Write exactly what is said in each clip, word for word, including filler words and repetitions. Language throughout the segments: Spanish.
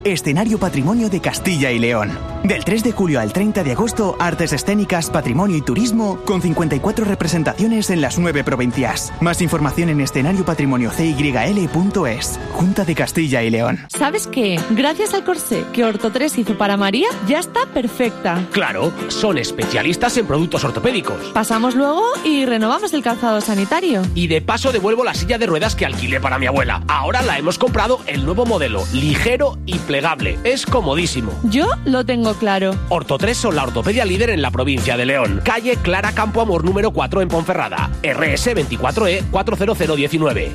Escenario Patrimonio de Castilla y León. Del tres de julio al treinta de agosto, artes escénicas, patrimonio y turismo, con cincuenta y cuatro representaciones en las nueve provincias. Más información en escenario patrimonio c y l punto es. Junta de Castilla y León. ¿Sabes qué? Gracias al corsé que Orto tres hizo para María, ya está perfecta. Claro, son especialistas en productos ortopédicos. Pasamos luego y renovamos el calzado sanitario. Y de paso devuelvo la silla de ruedas que alquilé para mi abuela. Ahora la hemos comprado el nuevo modelo, ligero y plegable. Es comodísimo. Yo lo tengo claro. Orto tres son la ortopedia líder en la provincia de León. Calle Clara Campo Amor número cuatro en Ponferrada. R S veinticuatro E cuatro cero cero diecinueve.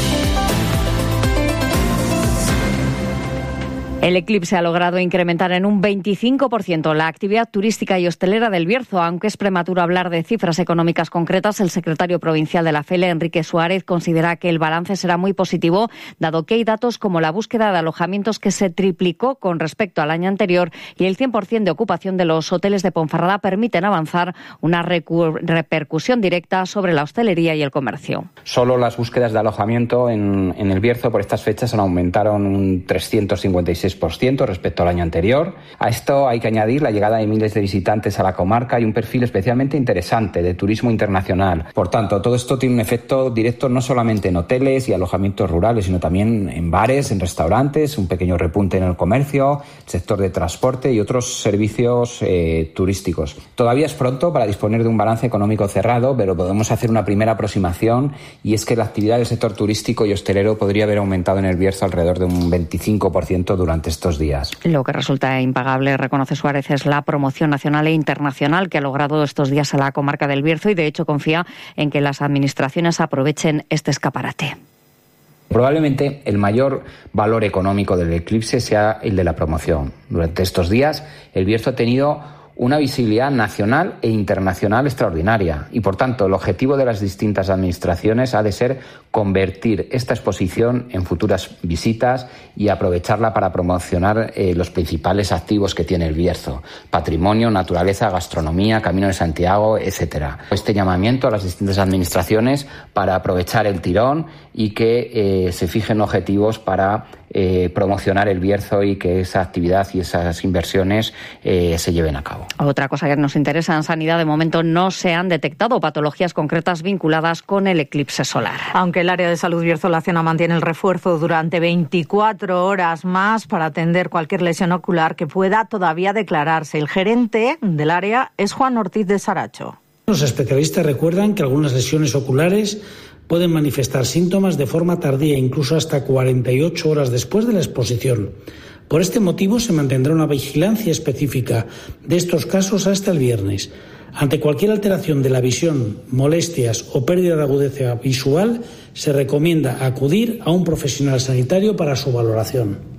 El eclipse ha logrado incrementar en un veinticinco por ciento la actividad turística y hostelera del Bierzo. Aunque es prematuro hablar de cifras económicas concretas, el secretario provincial de la F E L E, Enrique Suárez, considera que el balance será muy positivo, dado que hay datos como la búsqueda de alojamientos que se triplicó con respecto al año anterior y el cien por ciento de ocupación de los hoteles de Ponferrada permiten avanzar una recu- repercusión directa sobre la hostelería y el comercio. Solo las búsquedas de alojamiento en, en el Bierzo por estas fechas aumentaron un trescientos cincuenta y seis por ciento respecto al año anterior. A esto hay que añadir la llegada de miles de visitantes a la comarca y un perfil especialmente interesante de turismo internacional. Por tanto, todo esto tiene un efecto directo no solamente en hoteles y alojamientos rurales, sino también en bares, en restaurantes, un pequeño repunte en el comercio, el sector de transporte y otros servicios eh, turísticos. Todavía es pronto para disponer de un balance económico cerrado, pero podemos hacer una primera aproximación, y es que la actividad del sector turístico y hostelero podría haber aumentado en el Bierzo alrededor de un veinticinco por ciento durante estos días. Lo que resulta impagable, reconoce Suárez, es la promoción nacional e internacional que ha logrado estos días a la comarca del Bierzo, y de hecho confía en que las administraciones aprovechen este escaparate. Probablemente el mayor valor económico del eclipse sea el de la promoción. Durante estos días el Bierzo ha tenido una visibilidad nacional e internacional extraordinaria, y por tanto el objetivo de las distintas administraciones ha de ser convertir esta exposición en futuras visitas y aprovecharla para promocionar eh, los principales activos que tiene el Bierzo: patrimonio, naturaleza, gastronomía, Camino de Santiago, etcétera. Este llamamiento a las distintas administraciones para aprovechar el tirón y que eh, se fijen objetivos para eh, promocionar el Bierzo y que esa actividad y esas inversiones eh, se lleven a cabo. Otra cosa que nos interesa en sanidad: de momento no se han detectado patologías concretas vinculadas con el eclipse solar. Aunque el área de salud bierzolaciana mantiene el refuerzo durante veinticuatro horas más para atender cualquier lesión ocular que pueda todavía declararse. El gerente del área es Juan Ortiz de Saracho. Los especialistas recuerdan que algunas lesiones oculares pueden manifestar síntomas de forma tardía, incluso hasta cuarenta y ocho horas después de la exposición. Por este motivo se mantendrá una vigilancia específica de estos casos hasta el viernes. Ante cualquier alteración de la visión, molestias o pérdida de agudeza visual, se recomienda acudir a un profesional sanitario para su valoración.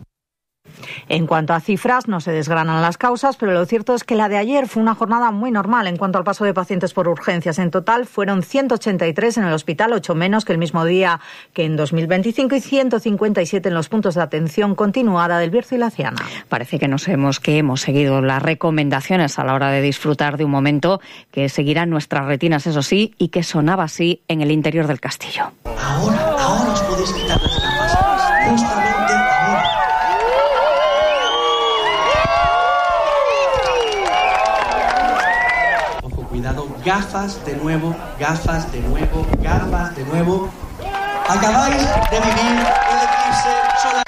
En cuanto a cifras, no se desgranan las causas, pero lo cierto es que la de ayer fue una jornada muy normal en cuanto al paso de pacientes por urgencias. En total fueron ciento ochenta y tres en el hospital, ocho menos que el mismo día que en dos mil veinticinco, y ciento cincuenta y siete en los puntos de atención continuada del Bierzo y la Ciana. Parece que nos hemos, que hemos seguido las recomendaciones a la hora de disfrutar de un momento que seguirá en nuestras retinas, eso sí, y que sonaba así en el interior del castillo. Ahora, ahora os podéis quitar las gafas. Justamente ahora. Cuidado, gafas de nuevo, gafas de nuevo, gafas de nuevo. Acabáis de vivir el eclipse solar.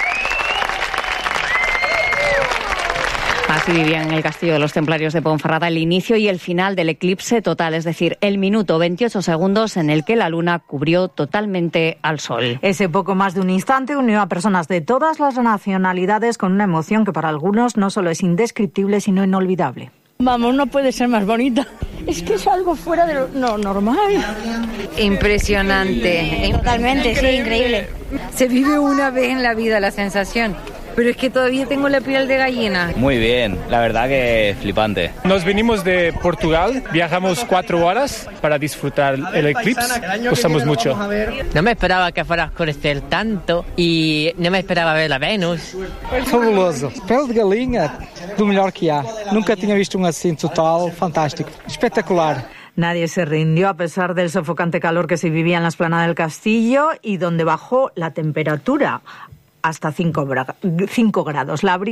Así vivían en el Castillo de los Templarios de Ponferrada el inicio y el final del eclipse total, es decir, el minuto veintiocho segundos en el que la luna cubrió totalmente al sol. Ese poco más de un instante unió a personas de todas las nacionalidades con una emoción que para algunos no solo es indescriptible, sino inolvidable. Vamos, no puede ser más bonita. Es que es algo fuera de lo no, normal. Impresionante. Totalmente, sí, increíble. Se vive una vez en la vida la sensación. Pero es que todavía tengo la piel de gallina. Muy bien, la verdad que flipante. Nos venimos de Portugal, viajamos cuatro horas para disfrutar el eclipse. Gustamos mucho. No me esperaba que fuera a oscurecer tanto y no me esperaba ver la Venus. Fabuloso. Pele de galinha, do melhor que há. Nunca tinha visto um assim total, fantástico, espectacular. Nadie se rindió a pesar del sofocante calor que se vivía en la explanada del castillo y donde bajó la temperatura hasta cinco grados. La